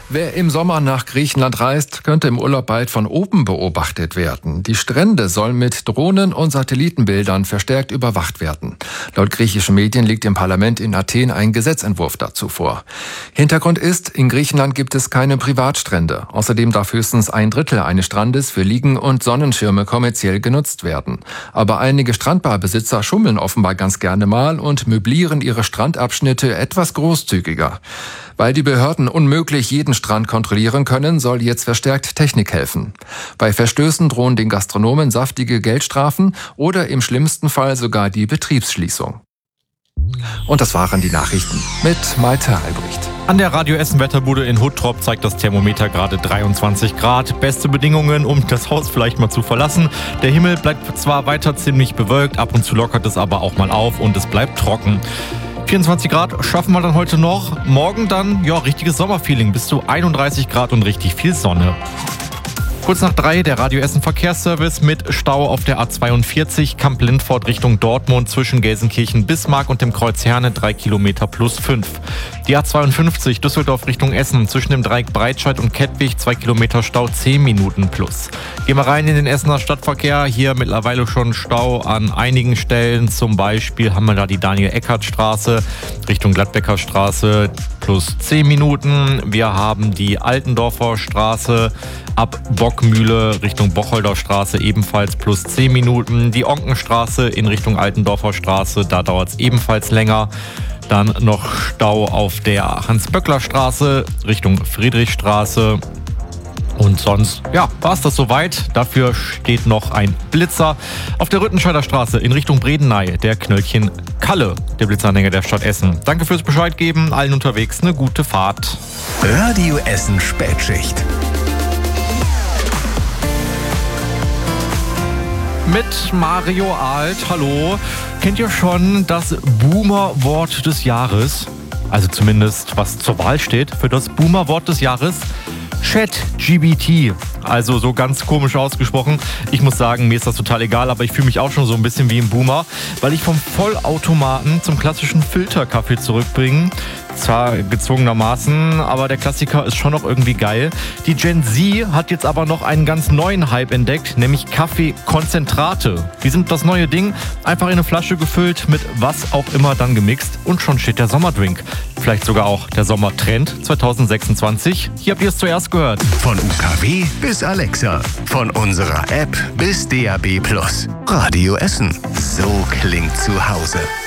Wer im Sommer nach Griechenland reist, könnte im Urlaub bald von oben beobachtet werden. Die Strände sollen mit Drohnen und Satellitenbildern verstärkt überwacht werden. Laut griechischen Medien liegt im Parlament in Athen ein Gesetzentwurf dazu vor. Hintergrund ist, in Griechenland gibt es keine Privatstrände. Außerdem darf höchstens 1/3 eines Strandes für Liegen- und Sonnenschirme kommerziell genutzt werden. Aber einige Strandbarbesitzer schummeln offenbar ganz gerne mal und möblieren ihre Strandabschnitte etwas großzügiger. Weil die Behörden unmöglich jeden Strand kontrollieren können, soll jetzt verstärkt Technik helfen. Bei Verstößen drohen den Gastronomen saftige Geldstrafen oder im schlimmsten Fall sogar die Betriebsschließung. Und das waren die Nachrichten mit Malte Albrecht. An der Radio Essen Wetterbude in Huttrop zeigt das Thermometer gerade 23 Grad. Beste Bedingungen, um das Haus vielleicht mal zu verlassen. Der Himmel bleibt zwar weiter ziemlich bewölkt, ab und zu lockert es aber auch mal auf und es bleibt trocken. 24 Grad schaffen wir dann heute noch. Morgen dann, richtiges Sommerfeeling. Bis zu 31 Grad und richtig viel Sonne. Kurz nach 3 der Radio Essen Verkehrsservice mit Stau auf der A42 Kamp-Lindfort Richtung Dortmund zwischen Gelsenkirchen, Bismarck und dem Kreuz Herne 3 Kilometer plus 5. Die A52 Düsseldorf Richtung Essen zwischen dem Dreieck Breitscheid und Kettwig 2 Kilometer Stau 10 Minuten plus. Gehen wir rein in den Essener Stadtverkehr. Hier mittlerweile schon Stau an einigen Stellen. Zum Beispiel haben wir da die Daniel-Eckert-Straße Richtung Gladbecker Straße plus 10 Minuten. Wir haben die Altendorfer Straße ab Bockmühle Richtung Bocholder Straße ebenfalls plus 10 Minuten. Die Onkenstraße in Richtung Altendorfer Straße, da dauert es ebenfalls länger. Dann noch Stau auf der Hans-Böckler-Straße Richtung Friedrichstraße. Und sonst, war es das soweit. Dafür steht noch ein Blitzer auf der Rüttenscheider Straße in Richtung Bredeney, der Knöllchen Kalle, der Blitzanhänger der Stadt Essen. Danke fürs Bescheid geben, allen unterwegs eine gute Fahrt. Radio Essen Spätschicht. Mit Mario Alt, hallo. Kennt ihr schon das Boomer-Wort des Jahres? Also zumindest, was zur Wahl steht für das Boomer-Wort des Jahres? ChatGPT, also so ganz komisch ausgesprochen. Ich muss sagen, mir ist das total egal, aber ich fühle mich auch schon so ein bisschen wie ein Boomer, weil ich vom Vollautomaten zum klassischen Filterkaffee zurückbringe. Zwar gezwungenermaßen, aber der Klassiker ist schon noch irgendwie geil. Die Gen Z hat jetzt aber noch einen ganz neuen Hype entdeckt, nämlich Kaffeekonzentrate. Die sind das neue Ding, einfach in eine Flasche gefüllt, mit was auch immer dann gemixt und schon steht der Sommerdrink. Vielleicht sogar auch der Sommertrend 2026. Hier habt ihr es zuerst gehört. Von UKW bis Alexa, von unserer App bis DAB+. Radio Essen, so klingt zu Hause.